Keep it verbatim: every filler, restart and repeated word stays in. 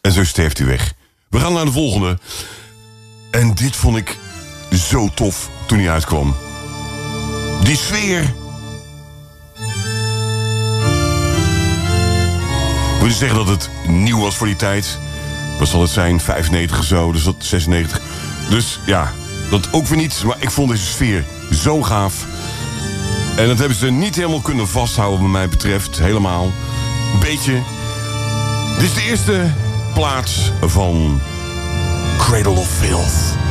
En zo sterft hij weg. We gaan naar de volgende. En dit vond ik zo tof toen hij uitkwam. Die sfeer. Wil je zeggen dat het nieuw was voor die tijd? Wat zal het zijn? vijfennegentig of zo, dus dat zesennegentig. Dus ja, dat ook weer niet. Maar ik vond deze sfeer zo gaaf. En dat hebben ze niet helemaal kunnen vasthouden wat mij betreft. Helemaal. Een beetje. Dit is de eerste plaats van Cradle of Filth.